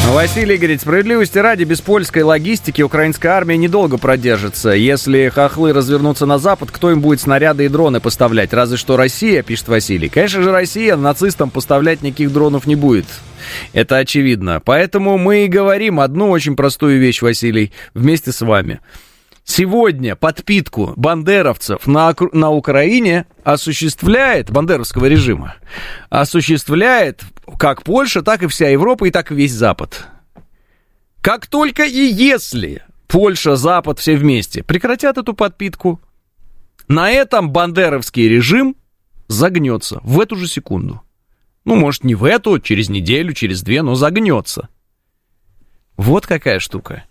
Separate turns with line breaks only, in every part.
Василий говорит, справедливости ради, без польской логистики украинская армия недолго продержится. Если хохлы развернутся на запад, кто им будет снаряды и дроны поставлять? Разве что Россия, пишет Василий. Конечно же, Россия нацистам поставлять никаких дронов не будет. Это очевидно. Поэтому мы и говорим одну очень простую вещь, Василий, вместе с вами. Сегодня подпитку бандеровцев на Украине осуществляет, бандеровского режима, осуществляет как Польша, так и вся Европа, и так и весь Запад. Как только и если Польша, Запад, все вместе прекратят эту подпитку, на этом бандеровский режим загнется в эту же секунду. Ну, может, не в эту, через неделю, через две, но загнется. Вот какая штука.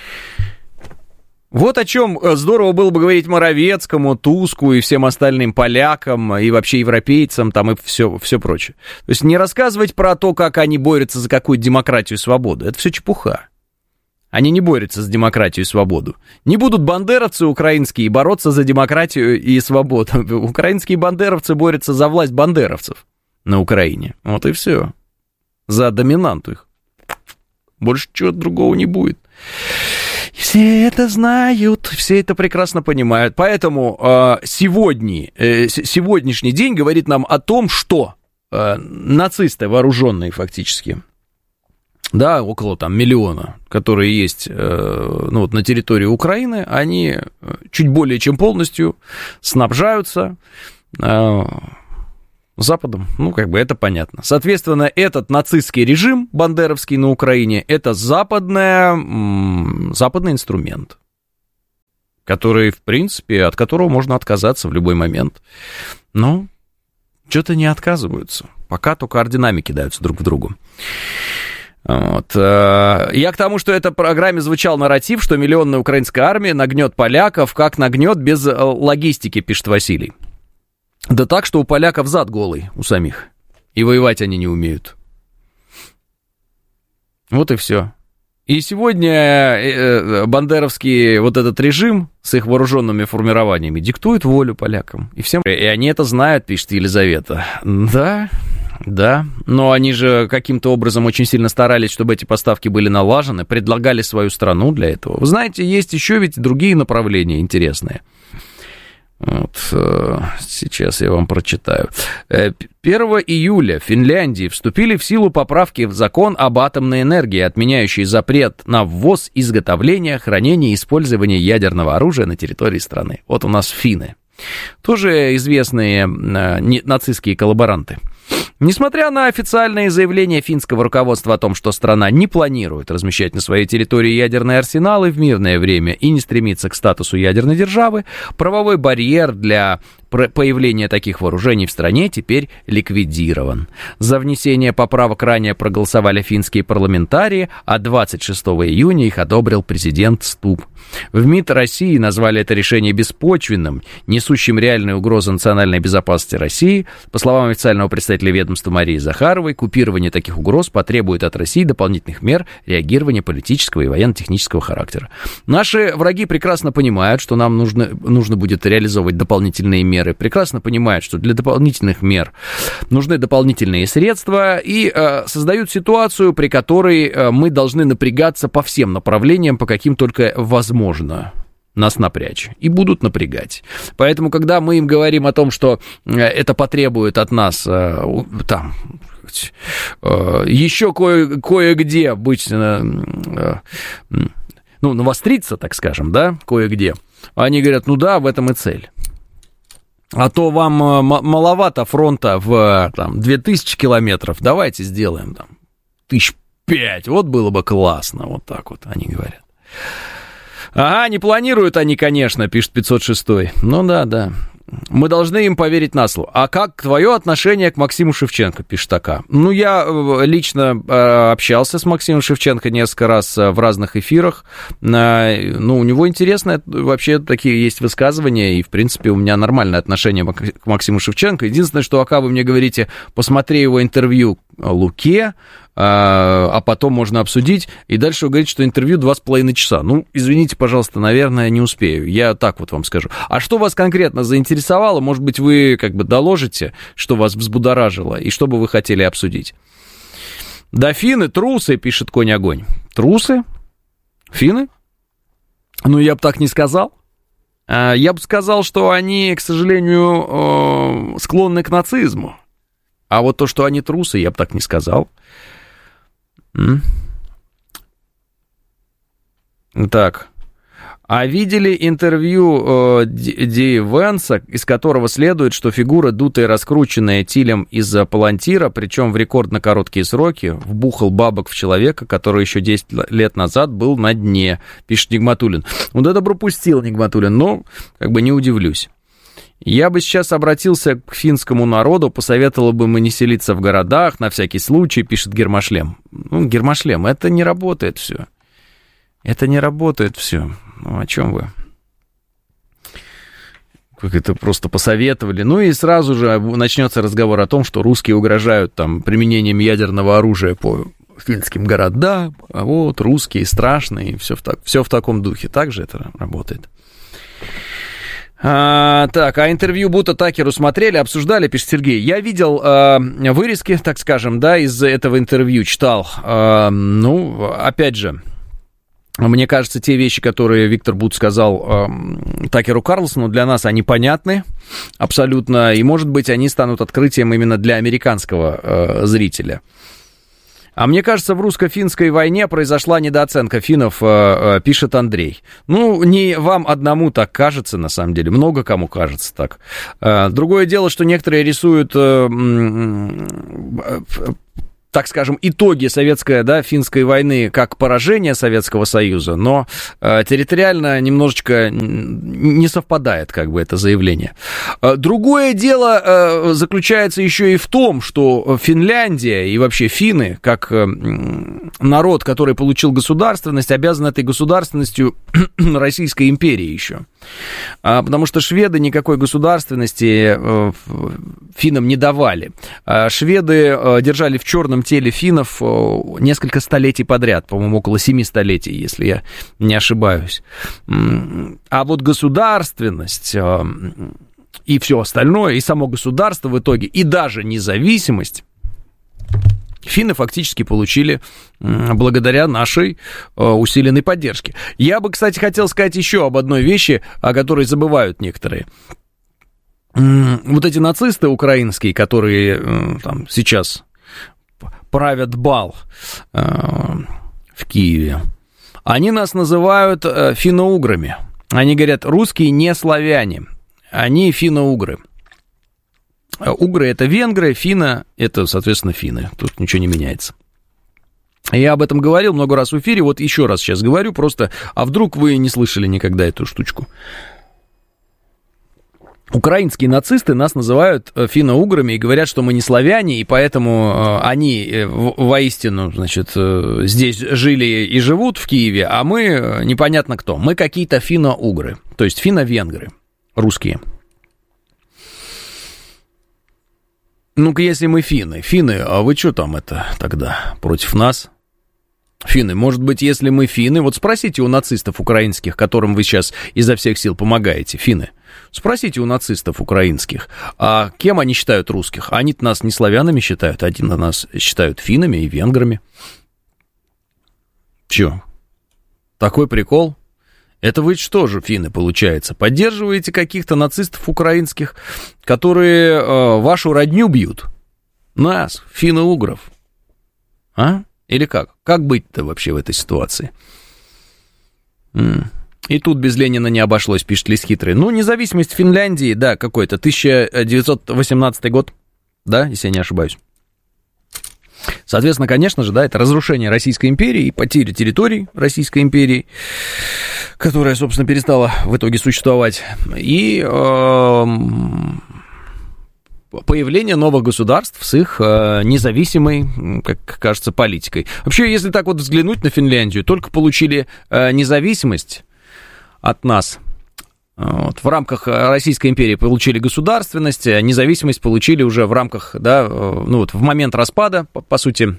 Вот о чем здорово было бы говорить Моровецкому, Туску и всем остальным полякам, и вообще европейцам, там и все прочее. То есть не рассказывать про то, как они борются за какую-то демократию и свободу. Это все чепуха. Они не борются за демократию и свободу. Не будут бандеровцы украинские бороться за демократию и свободу. Украинские бандеровцы борются за власть бандеровцев на Украине. Вот и все. За доминанту их. Больше чего-то другого не будет. Все это знают, все это прекрасно понимают. Поэтому сегодняшний день говорит нам о том, что нацисты вооруженные фактически, да, около там миллиона, которые есть на территории Украины, они чуть более чем полностью снабжаются Западом, это понятно. Соответственно, этот нацистский режим бандеровский на Украине, это западный инструмент, который, в принципе, от которого можно отказаться в любой момент. Но что-то не отказываются, пока только орденами кидаются друг в другу. Вот. Я к тому, что в этой программе звучал нарратив, что миллионная украинская армия нагнет поляков, как нагнет без логистики, пишет Василий. Да так, что у поляков зад голый, у самих. И воевать они не умеют. Вот и все. И сегодня бандеровский вот этот режим с их вооруженными формированиями диктует волю полякам. И всем. И они это знают, пишет Елизавета. Да. Но они же каким-то образом очень сильно старались, чтобы эти поставки были налажены, предлагали свою страну для этого. Вы знаете, есть еще ведь другие направления интересные. Вот, сейчас я вам прочитаю. 1 июля в Финляндии вступили в силу поправки в закон об атомной энергии, отменяющие запрет на ввоз, изготовление, хранение и использование ядерного оружия на территории страны. Вот у нас финны. Тоже известные нацистские коллаборанты. Несмотря на официальные заявления финского руководства о том, что страна не планирует размещать на своей территории ядерные арсеналы в мирное время и не стремится к статусу ядерной державы, правовой барьер для появления таких вооружений в стране теперь ликвидирован. За внесение поправок ранее проголосовали финские парламентарии, а 26 июня их одобрил президент Ступ. В МИД России назвали это решение беспочвенным, несущим реальную угрозу национальной безопасности России. По словам официального представителя ведомства Марии Захаровой, купирование таких угроз потребует от России дополнительных мер реагирования политического и военно-технического характера. Наши враги прекрасно понимают, что нам нужно будет реализовывать дополнительные меры, прекрасно понимают, что для дополнительных мер нужны дополнительные средства и создают ситуацию, при которой мы должны напрягаться по всем направлениям, по каким только возможно нас напрячь, и будут напрягать. Поэтому, когда мы им говорим о том, что это потребует от нас еще кое-где быть, навостриться, так скажем, да, кое-где, они говорят, в этом и цель. А то вам маловато фронта в 2000 километров, давайте сделаем 1005, вот было бы классно, вот так вот они говорят. Ага, не планируют они, конечно, пишет 506. Ну да. Мы должны им поверить на слово. А как твое отношение к Максиму Шевченко, пишет АК? Я лично общался с Максимом Шевченко несколько раз в разных эфирах. У него интересные вообще такие есть высказывания, и, в принципе, у меня нормальное отношение к Максиму Шевченко. Единственное, что АК, вы мне говорите, посмотри его интервью Луке, а потом можно обсудить, и дальше вы говорите, что интервью 2,5 часа. Извините, пожалуйста, наверное, не успею. Я так вот вам скажу. А что вас конкретно заинтересовало? Может быть, вы доложите, что вас взбудоражило, и что бы вы хотели обсудить? Да финны трусы, пишет Конь Огонь. Трусы? Финны? Ну, я бы так не сказал. Я бы сказал, что они, к сожалению, склонны к нацизму. А вот то, что они трусы, я бы так не сказал. Так. А видели интервью Ди Венса, из которого следует, что фигура, дутая и раскрученная Тилем из-за Палантира, причем в рекордно короткие сроки, вбухал бабок в человека, который еще 10 лет назад был на дне, пишет Нигматуллин. Вот это пропустил Нигматуллин, но как бы не удивлюсь. Я бы сейчас обратился к финскому народу, посоветовал бы им не селиться в городах, на всякий случай, пишет Гермошлем. Ну, Гермошлем, это не работает все. Это не работает все. Ну, о чем вы? Как это просто посоветовали. Ну и сразу же начнется разговор о том, что русские угрожают там применением ядерного оружия по финским городам, а вот русские страшные, все в таком духе. Так же это работает. Так, а интервью будто Такеру смотрели, обсуждали, пишет Сергей. Я видел вырезки, так скажем, да, из этого интервью, читал. Ну, опять же, мне кажется, те вещи, которые Виктор Бут сказал Такеру Карлсону, для нас они понятны абсолютно, и, может быть, они станут открытием именно для американского зрителя. А мне кажется, в русско-финской войне произошла недооценка финнов, пишет Андрей. Ну, не вам одному так кажется, на самом деле, много кому кажется так. Другое дело, что некоторые рисуют, так скажем, итоги советской, да, финской войны как поражение Советского Союза, но территориально немножечко не совпадает, как бы, это заявление. Другое дело заключается еще и в том, что Финляндия и вообще финны, как народ, который получил государственность, обязан этой государственностью Российской империи еще. Потому что шведы никакой государственности финнам не давали. Шведы держали в черном теле финнов несколько столетий подряд, по-моему, около 7 столетий, если я не ошибаюсь. А вот государственность и все остальное, и само государство в итоге, и даже независимость финны фактически получили благодаря нашей усиленной поддержке. Я бы, кстати, хотел сказать еще об одной вещи, о которой забывают некоторые. Вот эти нацисты украинские, которые там сейчас правят бал в Киеве, они нас называют финно-уграми. Они говорят, русские не славяне, они финно-угры. Угры — это венгры, финны — это, соответственно, финны. Тут ничего не меняется. Я об этом говорил много раз в эфире, вот еще раз сейчас говорю, просто, а вдруг вы не слышали никогда эту штучку. Украинские нацисты нас называют финно-уграми и говорят, что мы не славяне, и поэтому они воистину, значит, здесь жили и живут в Киеве, а мы непонятно кто. Мы какие-то финно-угры, то есть финно-венгры, русские. Ну-ка, если мы финны, а вы что там это тогда против нас? Финны, может быть, если мы финны, вот спросите у нацистов украинских, которым вы сейчас изо всех сил помогаете, финны, спросите у нацистов украинских, а кем они считают русских? Они-то нас не славянами считают, они нас считают финнами и венграми. Чё? Такой прикол? Это вы что же, финны, получается, поддерживаете каких-то нацистов украинских, которые вашу родню бьют? Нас, финно-угров. А? Или как? Как быть-то вообще в этой ситуации? И тут без Ленина не обошлось, пишет Лис Хитрый. Ну, независимость Финляндии, да, какой-то, 1918 год, да, если я не ошибаюсь. Соответственно, конечно же, да, это разрушение Российской империи и потеря территорий Российской империи, которая, собственно, перестала в итоге существовать, и появление новых государств с их независимой, как кажется, политикой. Вообще, если так вот взглянуть на Финляндию, только получили независимость от нас. Вот, в рамках Российской империи получили государственность, независимость получили уже в рамках, да, ну вот в момент распада, по сути,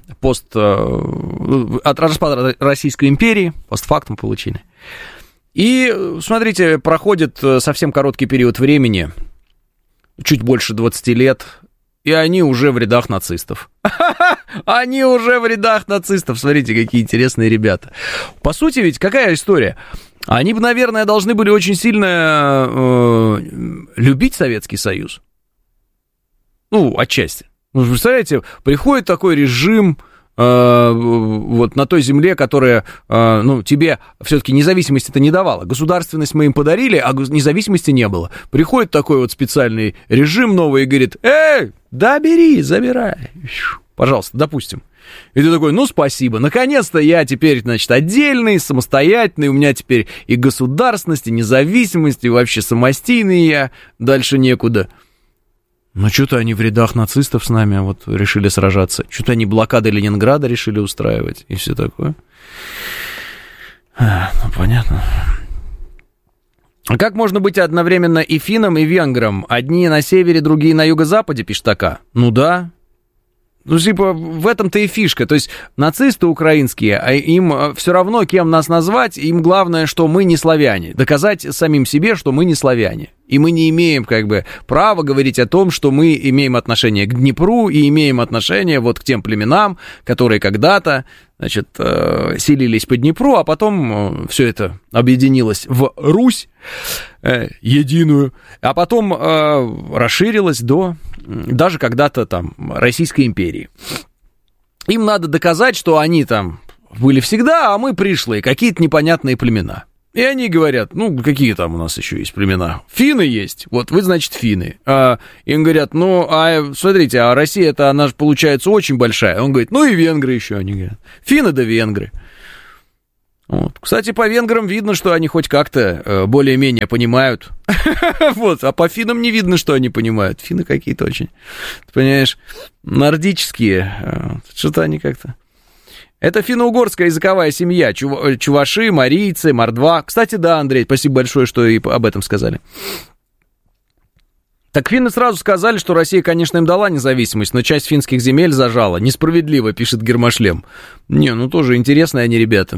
от распада Российской империи, постфактум получили. И, смотрите, проходит совсем короткий период времени, чуть больше 20 лет, и они уже в рядах нацистов. Они уже в рядах нацистов. Смотрите, какие интересные ребята. По сути, ведь какая история? Они бы, наверное, должны были очень сильно любить Советский Союз. Ну, отчасти. Ну, представляете, приходит такой режим вот на той земле, которая, ну, тебе все-таки независимости-то не давала. Государственность мы им подарили, а независимости не было. Приходит такой вот специальный режим новый и говорит: эй, да бери, забирай. Пожалуйста, допустим. И ты такой: ну, спасибо, наконец-то я теперь, значит, отдельный, самостоятельный, у меня теперь и государственность, и независимость, и вообще самостийный я, дальше некуда. Ну, что-то они в рядах нацистов с нами вот решили сражаться. Что-то они блокады Ленинграда решили устраивать и все такое. Ну, понятно. А как можно быть одновременно и финном, и венгром? Одни на севере, другие на юго-западе, пишет ТК. Ну да. Ну, типа, в этом-то и фишка. То есть нацисты украинские, а им все равно, кем нас назвать, им главное, что мы не славяне. Доказать самим себе, что мы не славяне. И мы не имеем, как бы, права говорить о том, что мы имеем отношение к Днепру и имеем отношение вот к тем племенам, которые когда-то, значит, селились по Днепру, а потом все это объединилось в Русь единую, а потом расширилось до даже когда-то там Российской империи. Им надо доказать, что они там были всегда, а мы пришлые, какие-то непонятные племена. И они говорят: ну, какие там у нас еще есть племена? Финны есть, вот вы, значит, финны. Им говорят: ну, смотрите, а Россия-то, она же, получается, очень большая. Он говорит: ну, и венгры еще, они говорят. Финны да венгры. Вот. Кстати, по венграм видно, что они хоть как-то более-менее понимают. Вот, а по финнам не видно, что они понимают. Финны какие-то очень, ты понимаешь, нордические. Что-то они как-то... Это финно-угорская языковая семья. Чуваши, марийцы, мордва. Кстати, да, Андрей, спасибо большое, что и об этом сказали. Так финны сразу сказали, что Россия, конечно, им дала независимость, но часть финских земель зажала. Несправедливо, пишет Гермошлем. Не, ну тоже интересные они ребята.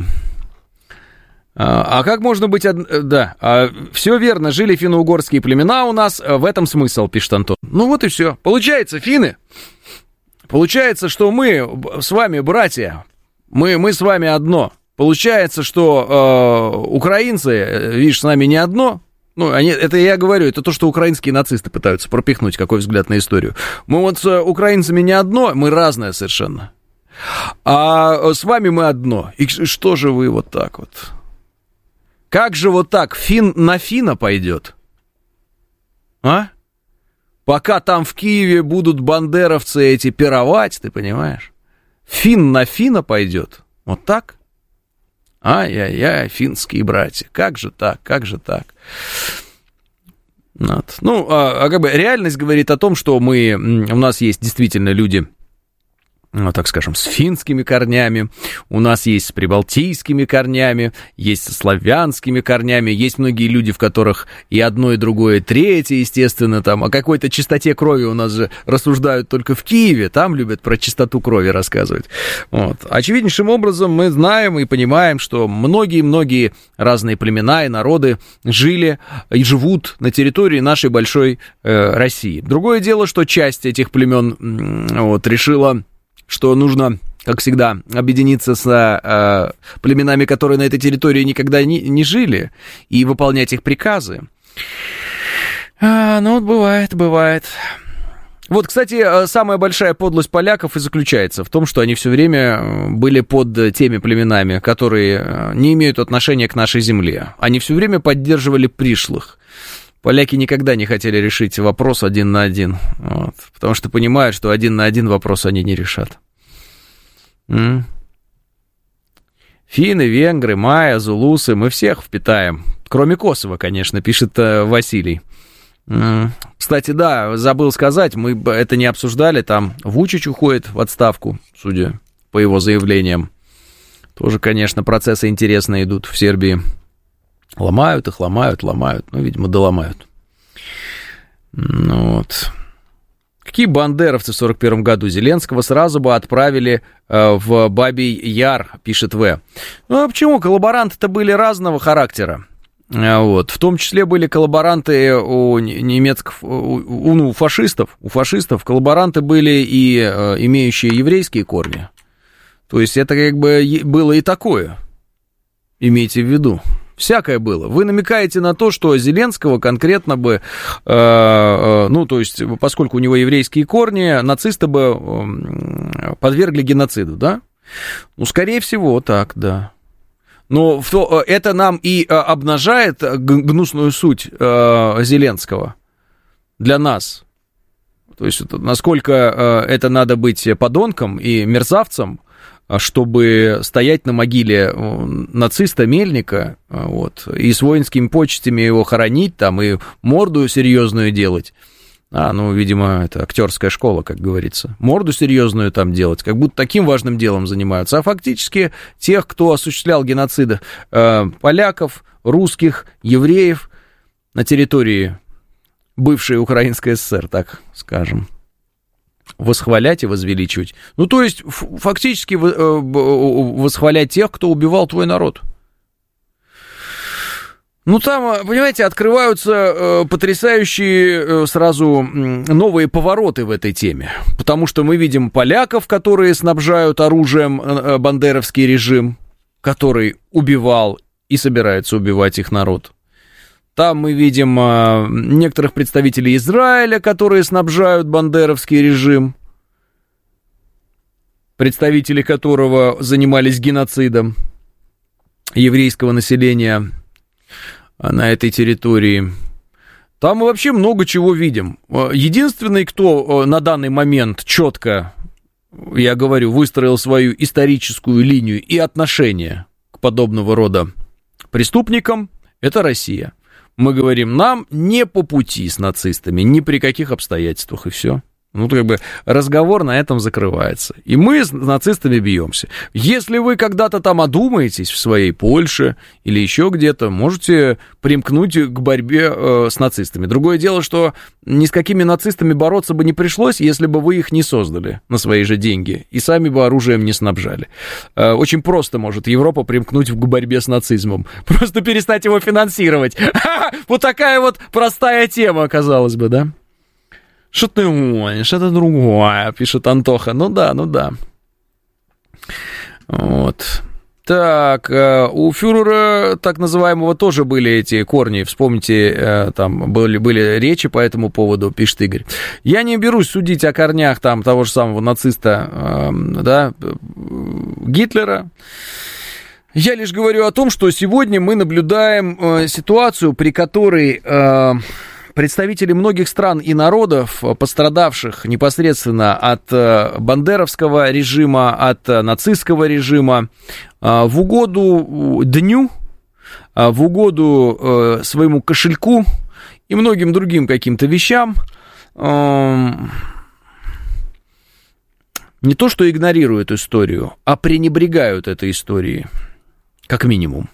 А как можно быть... Да, все верно, жили финно-угорские племена у нас, в этом смысл, пишет Антон. Ну вот и все. Получается, финны, получается, что мы с вами братья, мы с вами одно. Получается, что украинцы, видишь, с нами не одно. Ну, это я говорю, это то, что украинские нацисты пытаются пропихнуть, какой взгляд на историю. Мы вот с украинцами не одно, мы разное совершенно. А с вами мы одно. И что же вы вот так вот... Как же вот так фин на финна пойдет? А? Пока там в Киеве будут бандеровцы эти пировать, ты понимаешь? Фин на финна пойдет? Вот так? Ай-яй-яй, финские братья. Как же так, как же так? Вот. Ну, как бы реальность говорит о том, что у нас есть действительно люди... так скажем, с финскими корнями, у нас есть с прибалтийскими корнями, есть со славянскими корнями, есть многие люди, в которых и одно, и другое, и третье, естественно, там, о какой-то чистоте крови у нас же рассуждают только в Киеве, там любят про чистоту крови рассказывать. Вот. Очевиднейшим образом мы знаем и понимаем, что многие-многие разные племена и народы жили и живут на территории нашей большой России. Другое дело, что часть этих племен вот, решила... что нужно, как всегда, объединиться с племенами, которые на этой территории никогда не жили, и выполнять их приказы. Ну, вот бывает. Вот, кстати, самая большая подлость поляков и заключается в том, что они все время были под теми племенами, которые не имеют отношения к нашей земле. Они все время поддерживали пришлых. Поляки никогда не хотели решить вопрос 1 на 1, вот, потому что понимают, что 1 на 1 вопрос они не решат. Финны, венгры, майя, зулусы, мы всех впитаем, кроме Косово, конечно, пишет Василий. Кстати, да, забыл сказать, мы это не обсуждали, там Вучич уходит в отставку, судя по его заявлениям. Тоже, конечно, процессы интересные идут в Сербии. Ломают их, ломают, ну, видимо, доломают. Ну вот. Какие бандеровцы в 41 году? Зеленского сразу бы отправили в Бабий Яр, пишет В. Ну, а почему? Коллаборанты-то были разного характера. Вот. В том числе были коллаборанты у немецких, у фашистов коллаборанты были и имеющие еврейские корни. То есть это как бы было и такое, имейте в виду. Всякое было. Вы намекаете на то, что Зеленского конкретно бы, ну, то есть, поскольку у него еврейские корни, нацисты бы подвергли геноциду, да? Ну, скорее всего, так, да. Но это нам и обнажает гнусную суть Зеленского для нас. То есть, насколько это надо быть подонком и мерзавцем, чтобы стоять на могиле нациста Мельника, вот, и с воинскими почестями его хоронить, там, и морду серьезную делать. Ну, видимо, это актерская школа, как говорится. Морду серьезную там делать, как будто таким важным делом занимаются. А фактически тех, кто осуществлял геноциды поляков, русских, евреев на территории бывшей Украинской ССР, так скажем, восхвалять и возвеличивать. Ну, то есть, фактически восхвалять тех, кто убивал твой народ. Ну, там, понимаете, открываются потрясающие сразу новые повороты в этой теме. Потому что мы видим поляков, которые снабжают оружием бандеровский режим, который убивал и собирается убивать их народ. Там мы видим некоторых представителей Израиля, которые снабжают бандеровский режим, представители которого занимались геноцидом еврейского населения на этой территории. Там мы вообще много чего видим. Единственный, кто на данный момент четко, я говорю, выстроил свою историческую линию и отношение к подобного рода преступникам, это Россия. Мы говорим, нам не по пути с нацистами, ни при каких обстоятельствах, и все. Ну, как бы разговор на этом закрывается. И мы с нацистами бьемся. Если вы когда-то там одумаетесь в своей Польше или еще где-то, можете примкнуть к борьбе с нацистами. Другое дело, что ни с какими нацистами бороться бы не пришлось, если бы вы их не создали на свои же деньги и сами бы оружием не снабжали. Очень просто может Европа примкнуть к борьбе с нацизмом. Просто перестать его финансировать. Вот такая вот простая тема, казалось бы, да? Что ты гонишь, это другое, пишет Антоха. Ну да. Вот. Так, у фюрера, так называемого, тоже были эти корни. Вспомните, там были речи по этому поводу, пишет Игорь. Я не берусь судить о корнях там того же самого нациста, да, Гитлера. Я лишь говорю о том, что сегодня мы наблюдаем ситуацию, при которой представители многих стран и народов, пострадавших непосредственно от бандеровского режима, от нацистского режима, в угоду дню, в угоду своему кошельку и многим другим каким-то вещам, не то что игнорируют историю, а пренебрегают этой историей, как минимум.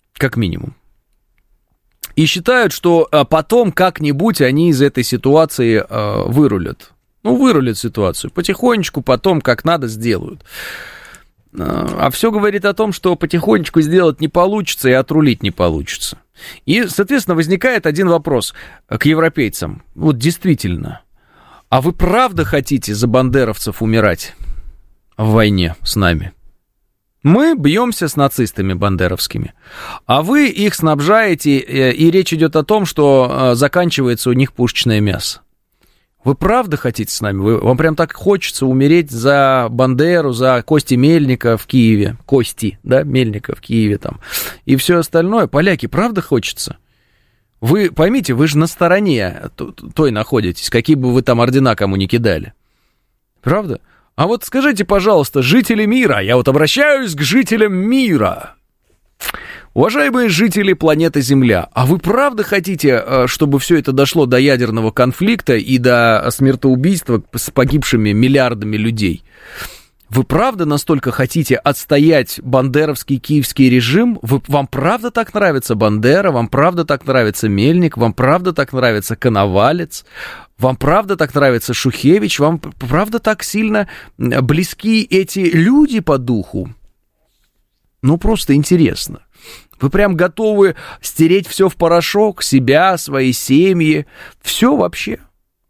И считают, что потом как-нибудь они из этой ситуации вырулят. Ну, вырулят ситуацию. Потихонечку потом как надо сделают. А все говорит о том, что потихонечку сделать не получится и отрулить не получится. И, соответственно, возникает один вопрос к европейцам. Вот действительно, а вы правда хотите за бандеровцев умирать в войне с нами? Мы бьемся с нацистами бандеровскими, а вы их снабжаете, и речь идет о том, что заканчивается у них пушечное мясо. Вы правда хотите с нами? Вам прям так хочется умереть за Бандеру, за Кости Мельника в Киеве, Кости, да, Мельника в Киеве там, и все остальное. Поляки, правда хочется? Вы поймите, вы же на стороне той находитесь, какие бы вы там ордена кому ни кидали. Правда? А вот скажите, пожалуйста, жители мира, я вот обращаюсь к жителям мира. Уважаемые жители планеты Земля, а вы правда хотите, чтобы все это дошло до ядерного конфликта и до смертоубийства с погибшими миллиардами людей? Вы правда настолько хотите отстоять бандеровский киевский режим? Вам правда так нравится Бандера? Вам правда так нравится Мельник? Вам правда так нравится Коновалец? Вам правда так нравится Шухевич? Вам правда так сильно близки эти люди по духу? Ну, просто интересно. Вы прям готовы стереть все в порошок, себя, свои семьи, все вообще.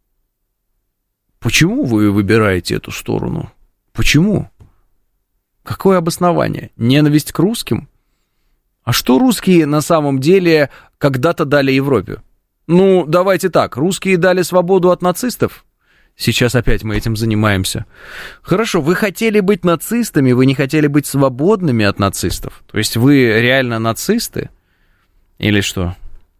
Почему вы выбираете эту сторону? Почему? Какое обоснование? Ненависть к русским? А что русские на самом деле когда-то дали Европе? Ну, давайте так, русские дали свободу от нацистов. Сейчас опять мы этим занимаемся. Хорошо, вы хотели быть нацистами, вы не хотели быть свободными от нацистов. То есть вы реально нацисты? Или что?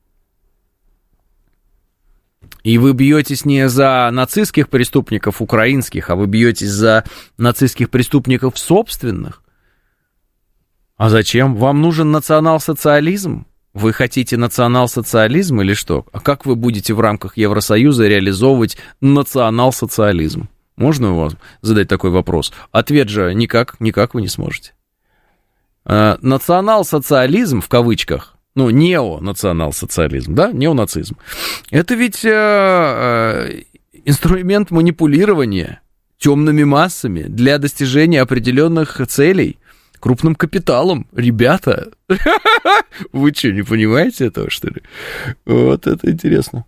И вы бьетесь не за нацистских преступников украинских, а вы бьетесь за нацистских преступников собственных? А зачем? Вам нужен национал-социализм? Вы хотите национал-социализм или что? А как вы будете в рамках Евросоюза реализовывать национал-социализм? Можно у вас задать такой вопрос? Ответ же никак вы не сможете. Национал-социализм, в кавычках, ну, неонационал-социализм, да, неонацизм, это ведь инструмент манипулирования темными массами для достижения определенных целей. Крупным капиталом. Ребята, вы что, не понимаете этого, что ли? Вот это интересно.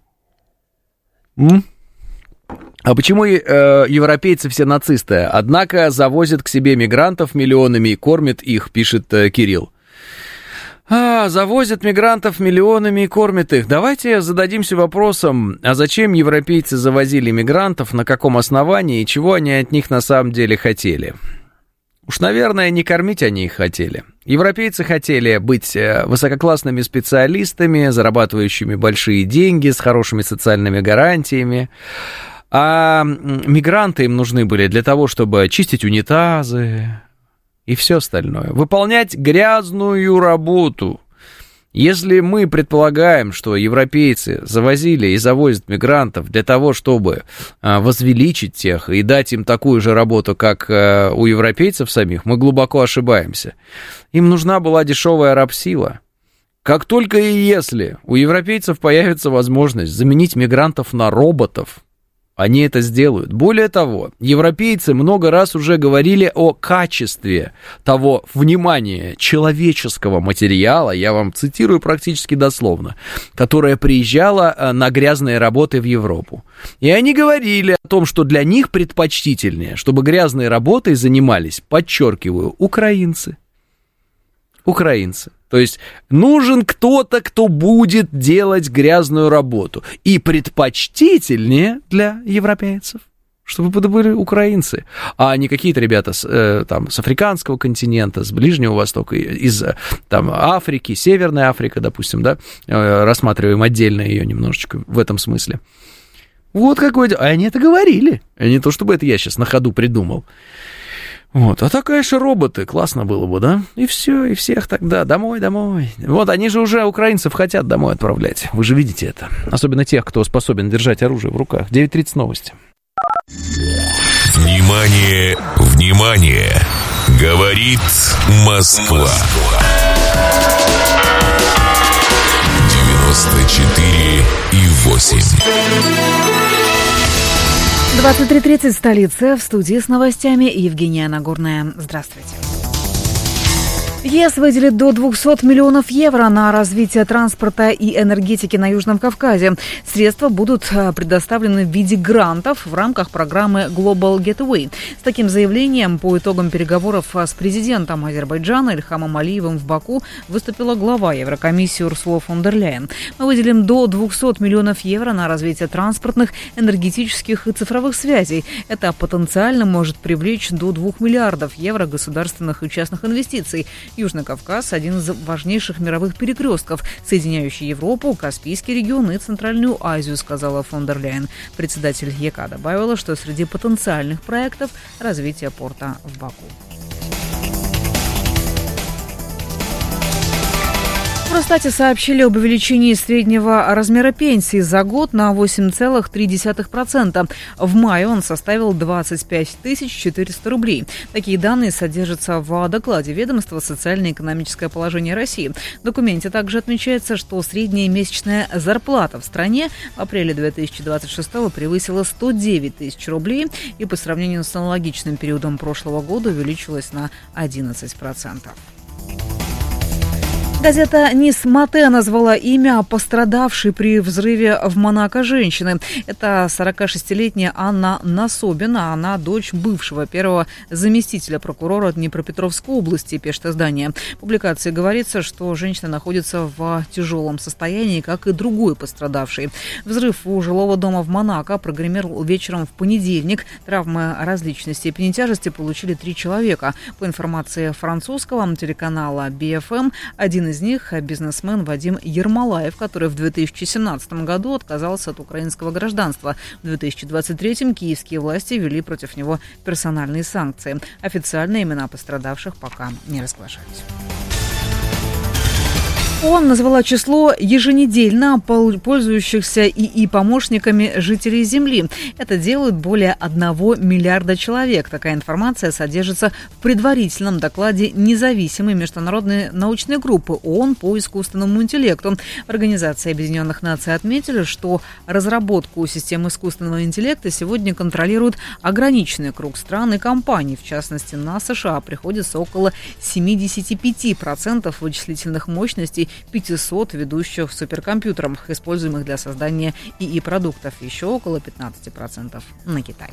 А почему европейцы все нацисты, однако завозят к себе мигрантов миллионами и кормят их, пишет Кирилл. Завозят мигрантов миллионами и кормят их. Давайте зададимся вопросом, а зачем европейцы завозили мигрантов, на каком основании и чего они от них на самом деле хотели? Уж, наверное, не кормить они их хотели. Европейцы хотели быть высококлассными специалистами, зарабатывающими большие деньги, с хорошими социальными гарантиями. А мигранты им нужны были для того, чтобы чистить унитазы и все остальное. Выполнять грязную работу. Если мы предполагаем, что европейцы завозили и завозят мигрантов для того, чтобы возвеличить тех и дать им такую же работу, как у европейцев самих, мы глубоко ошибаемся. Им нужна была дешевая рабсила. Как только и если у европейцев появится возможность заменить мигрантов на роботов, они это сделают. Более того, европейцы много раз уже говорили о качестве того, внимания, человеческого материала, я вам цитирую практически дословно, которое приезжало на грязные работы в Европу. И они говорили о том, что для них предпочтительнее, чтобы грязной работой занимались, подчеркиваю, украинцы. Украинцы. То есть нужен кто-то, кто будет делать грязную работу. И предпочтительнее для европейцев, чтобы это были украинцы, а не какие-то ребята с африканского континента, с Ближнего Востока, из Африки, Северная Африка, допустим, да, рассматриваем отдельно ее немножечко в этом смысле. Вот какой... А они это говорили, а не то, чтобы это я сейчас на ходу придумал. Вот, а так, конечно, роботы, классно было бы, да? И все, и всех тогда домой. Вот, они же уже украинцев хотят домой отправлять, вы же видите это. Особенно тех, кто способен держать оружие в руках. 9:30 новости.
Внимание, внимание! Говорит Москва. 94,8.
23:30 в столице. В студии с новостями Евгения Нагорная. Здравствуйте. ЕС выделит до 200 миллионов евро на развитие транспорта и энергетики на Южном Кавказе. Средства будут предоставлены в виде грантов в рамках программы Global Gateway. С таким заявлением по итогам переговоров с президентом Азербайджана Ильхамом Алиевым в Баку выступила глава Еврокомиссии Урсула фон дер Ляйен. Мы выделим до 200 миллионов евро на развитие транспортных, энергетических и цифровых связей. Это потенциально может привлечь до 2 миллиардов евро государственных и частных инвестиций. Южный Кавказ – один из важнейших мировых перекрестков, соединяющий Европу, Каспийский регион и Центральную Азию, сказала фон дер Ляйен. Председатель ЕК добавила, что среди потенциальных проектов – развитие порта в Баку. В Росстате сообщили об увеличении среднего размера пенсии за год на 8,3%. В мае он составил 25 400 рублей. Такие данные содержатся в докладе ведомства «Социально-экономическое положение России». В документе также отмечается, что средняя месячная зарплата в стране в апреле 2026 превысила 109 тысяч рублей и по сравнению с аналогичным периодом прошлого года увеличилась на 11%. Газета «Низ Мате» назвала имя пострадавшей при взрыве в Монако женщины. Это 46-летняя Анна Насобина. Она дочь бывшего первого заместителя прокурора Днепропетровской области, пишет издание. В публикации говорится, что женщина находится в тяжелом состоянии, как и другой пострадавший. Взрыв у жилого дома в Монако прогремел вечером в понедельник. Травмы различной степени тяжести получили 3 человека. По информации французского телеканала BFM, один из них – бизнесмен Вадим Ермолаев, который в 2017 году отказался от украинского гражданства. В 2023 киевские власти ввели против него персональные санкции. Официальные имена пострадавших пока не разглашаются. ООН назвала число еженедельно пользующихся ИИ помощниками жителей Земли. Это делают более 1 миллиарда человек. Такая информация содержится в предварительном докладе независимой международной научной группы ООН по искусственному интеллекту. В Организации Объединенных Наций отметили, что разработку систем искусственного интеллекта сегодня контролирует ограниченный круг стран и компаний. В частности, на США приходится около 75% вычислительных мощностей 500 ведущих суперкомпьютеров, используемых для создания ИИ-продуктов, еще около 15% на Китай.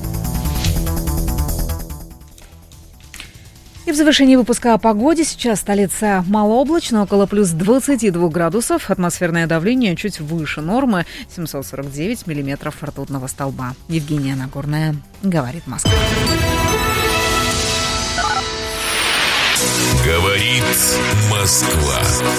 И в завершении выпуска о погоде. Сейчас столица малооблачно, около плюс 22 градусов. Атмосферное давление чуть выше нормы, 749 миллиметров ртутного столба. Евгения Нагорная, говорит Москва.
Говорит Москва.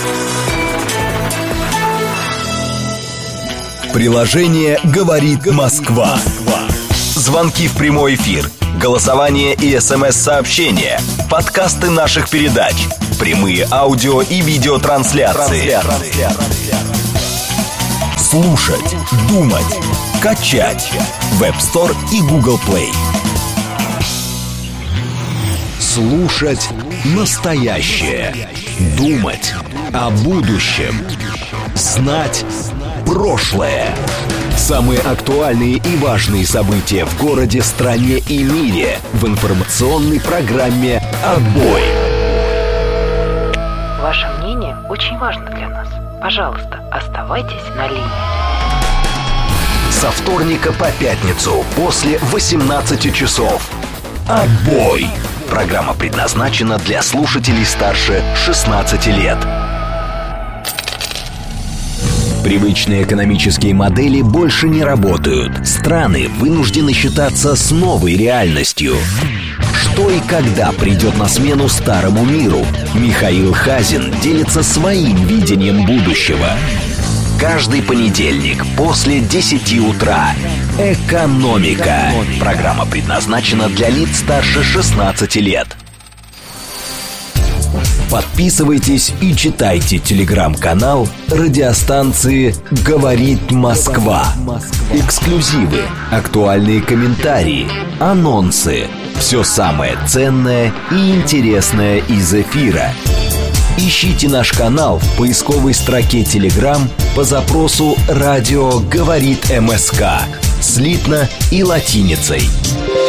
Приложение «Говорит Москва». Звонки в прямой эфир, голосование и СМС-сообщения, подкасты наших передач, прямые аудио и видеотрансляции. Слушать, думать, качать. Web Store и Google Play. Слушать настоящее. Думать о будущем. Знать прошлое. Самые актуальные и важные события в городе, стране и мире в информационной программе «Отбой».
Ваше мнение очень важно для нас. Пожалуйста, оставайтесь на линии.
Со вторника по пятницу после 18 часов. «Отбой». Программа предназначена для слушателей старше 16 лет. Привычные экономические модели больше не работают. Страны вынуждены считаться с новой реальностью. Что и когда придет на смену старому миру? Михаил Хазин делится своим видением будущего. Каждый понедельник после 10 утра. «Экономика». Программа предназначена для лиц старше 16 лет. Подписывайтесь и читайте телеграм-канал радиостанции «Говорит Москва». Эксклюзивы, актуальные комментарии, анонсы. Все самое ценное и интересное из эфира. Ищите наш канал в поисковой строке Telegram по запросу «Радио говорит МСК» слитно и латиницей.